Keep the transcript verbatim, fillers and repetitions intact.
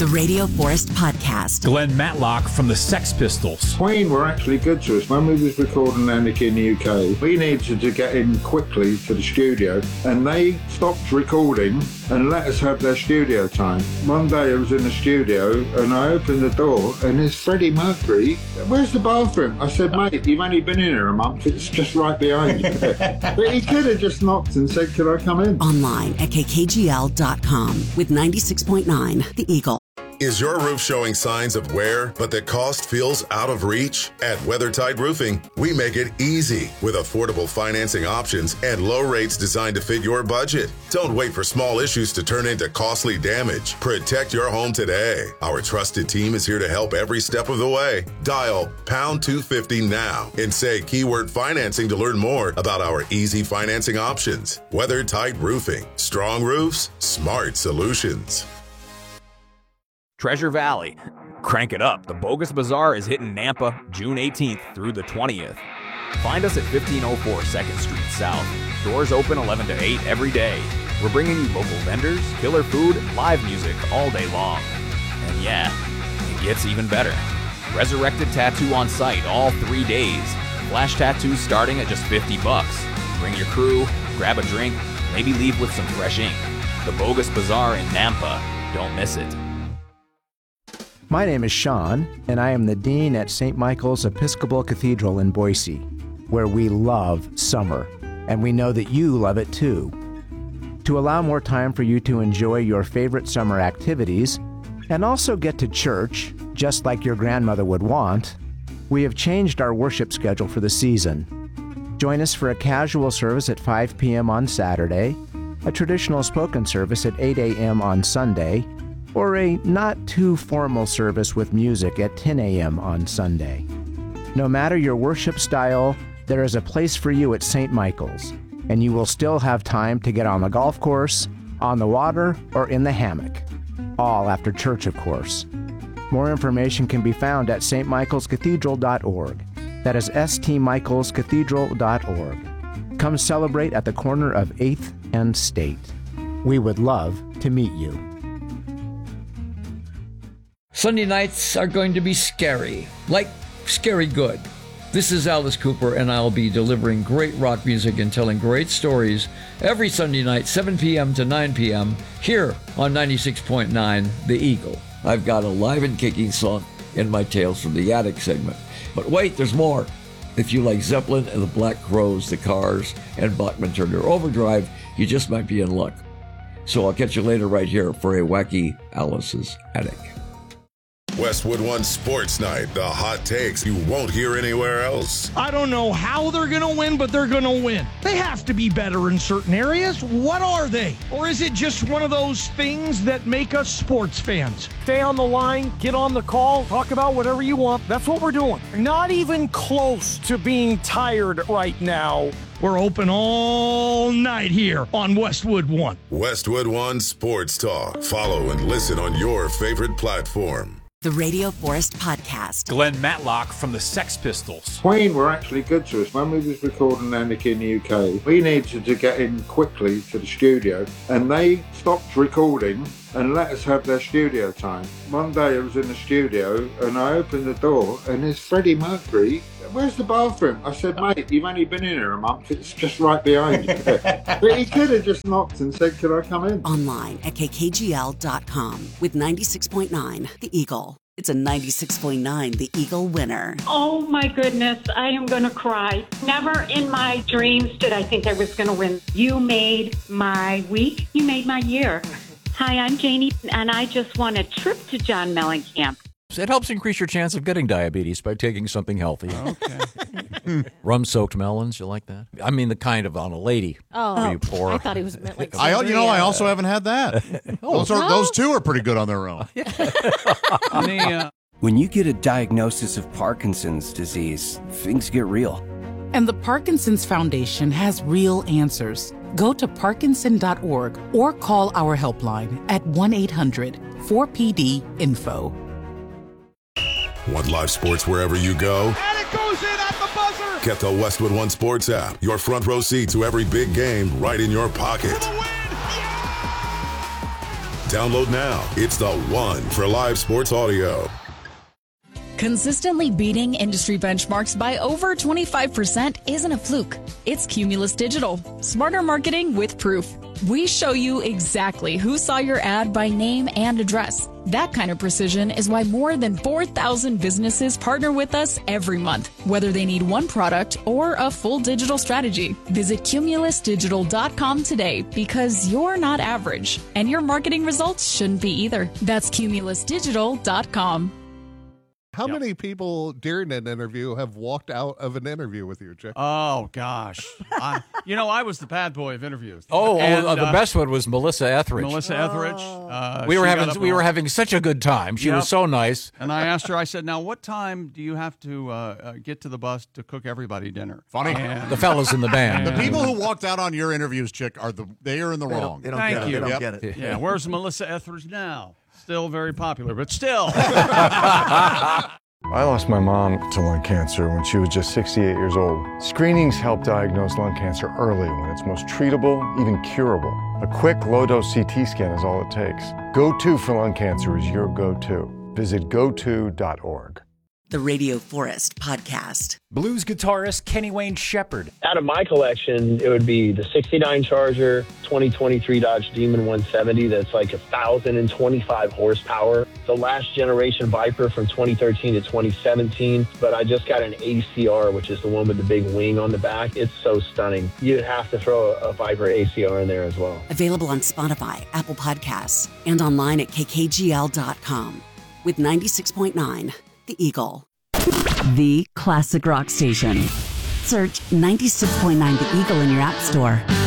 The Radio Forest Podcast. Glenn Matlock from the Sex Pistols. Queen were actually good to us. When we was recording Anarchy in the U K, we needed to get in quickly to the studio, and they stopped recording and let us have their studio time. One day I was in the studio, and I opened the door, and there's Freddie Mercury. Where's the bathroom? I said, mate, you've only been in here a month. It's just right behind you. But he could have just knocked and said, could I come in? Online at K K G L dot com with ninety-six point nine The Eagle. Is your roof showing signs of wear, but the cost feels out of reach? At WeatherTight Roofing, we make it easy with affordable financing options and low rates designed to fit your budget. Don't wait for small issues to turn into costly damage. Protect your home today. Our trusted team is here to help every step of the way. Dial pound two fifty now and say keyword financing to learn more about our easy financing options. WeatherTight Roofing. Strong roofs, smart solutions. Treasure Valley. Crank it up. The Bogus Bazaar is hitting Nampa June eighteenth through the twentieth. Find us at fifteen oh four second Street South. Doors open eleven to eight every day. We're bringing you local vendors, killer food, live music all day long. And yeah, it gets even better. Resurrected Tattoo on site all three days. Flash tattoos starting at just fifty bucks. Bring your crew, grab a drink, maybe leave with some fresh ink. The Bogus Bazaar in Nampa. Don't miss it. My name is Sean, and I am the Dean at Saint Michael's Episcopal Cathedral in Boise, where we love summer, and we know that you love it too. To allow more time for you to enjoy your favorite summer activities, and also get to church, just like your grandmother would want, we have changed our worship schedule for the season. Join us for a casual service at five p.m. on Saturday, a traditional spoken service at eight a.m. on Sunday, or a not-too-formal service with music at ten a.m. on Sunday. No matter your worship style, there is a place for you at Saint Michael's, and you will still have time to get on the golf course, on the water, or in the hammock. All after church, of course. More information can be found at s t michaels cathedral dot org. That is s t michaels cathedral dot org. Come celebrate at the corner of eighth and State. We would love to meet you. Sunday nights are going to be scary, like scary good. This is Alice Cooper, and I'll be delivering great rock music and telling great stories every Sunday night, seven p.m. to nine p.m., here on ninety-six point nine The Eagle. I've got a live and kicking song in my Tales from the Attic segment. But wait, there's more. If you like Zeppelin and the Black Crowes, the Cars, and Bachman Turner Overdrive, you just might be in luck. So I'll catch you later right here for a wacky Alice's Attic. Westwood One Sports Night, the hot takes you won't hear anywhere else. I don't know how they're going to win, but they're going to win. They have to be better in certain areas. What are they? Or is it just one of those things that make us sports fans? Stay on the line, get on the call, talk about whatever you want. That's what we're doing. Not even close to being tired right now. We're open all night here on Westwood One. Westwood One Sports Talk. Follow and listen on your favorite platform. The Radio Forest Podcast. Glenn Matlock from the Sex Pistols. Queen were actually good to us. When we was recording Anarchy in the U K, we needed to get in quickly to the studio, and they stopped recording and let us have their studio time. One day I was in the studio, and I opened the door, and there's Freddie Mercury. Where's the bathroom? I said, mate, you've only been in here a month. It's just right behind you. But he could have just knocked and said, could I come in? Online at K K G L dot com with ninety-six point nine The Eagle. It's a ninety-six point nine The Eagle winner. Oh my goodness, I am going to cry. Never in my dreams did I think I was going to win. You made my week. You made my year. Hi, I'm Janie, and I just won a trip to John Mellencamp. It helps increase your chance of getting diabetes by taking something healthy. Okay. Rum-soaked melons, you like that? I mean the kind of on a lady. Oh, you pour. I thought he was meant like I, you know, I also haven't had that. Oh, those, are, no? those two are pretty good on their own. When you get a diagnosis of Parkinson's disease, things get real. And the Parkinson's Foundation has real answers. Go to parkinson dot org or call our helpline at one eight hundred four P D info. Want live sports wherever you go? And it goes in at the buzzer. Get the Westwood One Sports app. Your front row seat to every big game right in your pocket. Download now. It's the one for live sports audio. Consistently beating industry benchmarks by over twenty-five percent isn't a fluke. It's Cumulus Digital. Smarter marketing with proof. We show you exactly who saw your ad by name and address. That kind of precision is why more than four thousand businesses partner with us every month, whether they need one product or a full digital strategy. Visit cumulus digital dot com today because you're not average, and your marketing results shouldn't be either. That's cumulus digital dot com. How yep. many people during an interview have walked out of an interview with you, Chick? Oh, gosh. I, you know, I was the bad boy of interviews. Oh, and, oh the uh, best one was Melissa Etheridge. Melissa Etheridge. Uh, we were having we were having such a good time. She yep. was so nice. And I asked her, I said, now, what time do you have to uh, uh, get to the bus to cook everybody dinner? Funny. And, the fellas in the band. The people who walked out on your interviews, Chick, are the they are in the they wrong. Don't, they don't Thank get you. It. They don't yep. get it. Yeah, where's Melissa Etheridge now? Still very popular, but still. I lost my mom to lung cancer when she was just sixty-eight years old. Screenings help diagnose lung cancer early when it's most treatable, even curable. A quick, low-dose C T scan is all it takes. Go To for lung cancer is your go-to. Visit go to dot org. The Radio Forest Podcast. Blues guitarist Kenny Wayne Shepherd. Out of my collection, it would be the sixty-nine Charger, twenty twenty-three Dodge Demon one seventy. That's like one thousand twenty-five horsepower. The last generation Viper from twenty thirteen to twenty seventeen. But I just got an A C R, which is the one with the big wing on the back. It's so stunning. You'd have to throw a, a Viper A C R in there as well. Available on Spotify, Apple Podcasts, and online at k k g l dot com. With ninety-six point nine, The Eagle. The classic rock station. Search ninety-six point nine The Eagle in your app store.